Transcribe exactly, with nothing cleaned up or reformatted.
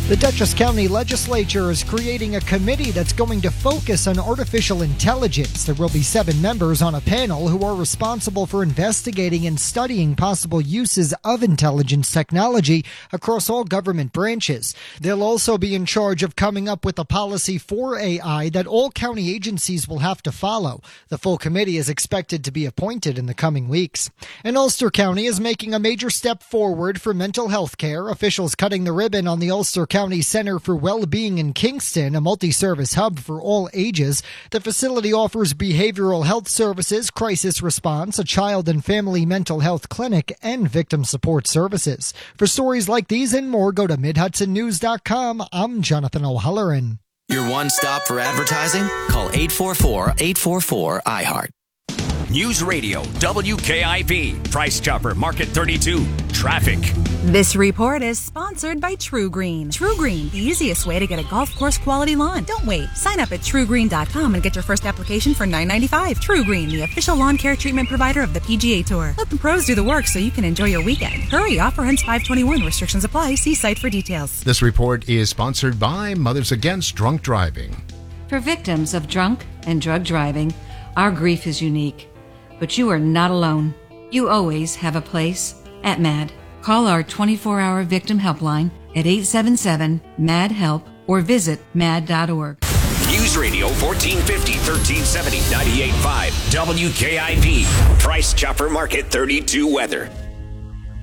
The Dutchess County Legislature is creating a committee that's going to focus on artificial intelligence. There will be seven members on a panel who are responsible for investigating and studying possible uses of intelligence technology across all government branches. They'll also be in charge of coming up with a policy for A I that all county agencies will have to follow. The full committee is expected to be appointed in the coming weeks. And Ulster County is making a major step forward for mental health care. Officials cutting the ribbon on the Ulster County Center for Wellbeing in Kingston, a multi-service hub for all ages. The facility offers behavioral health services, crisis response, a child and family mental health clinic, and victim support services. For stories like these and more, go to mid hudson news dot com. I'm Jonathan O'Halloran. Your one-stop for advertising? Call eight four four, eight four four, I heart. News Radio, W K I V, Price Chopper, Market thirty-two, Traffic. This report is sponsored by True Green. True Green, the easiest way to get a golf course quality lawn. Don't wait. Sign up at true green dot com and get your first application for nine ninety-five. True Green, the official lawn care treatment provider of the P G A Tour. Let the pros do the work so you can enjoy your weekend. Hurry, offer ends five twenty-one. Restrictions apply. See site for details. This report is sponsored by Mothers Against Drunk Driving. For victims of drunk and drug driving, our grief is unique. But you are not alone. You always have a place at MAD. Call our twenty-four hour victim helpline at eight seven seven, M A D, HELP or visit mad dot org. News Radio fourteen fifty, thirteen seventy, ninety-eight point five, W K I V, Price Chopper, Market thirty-two weather.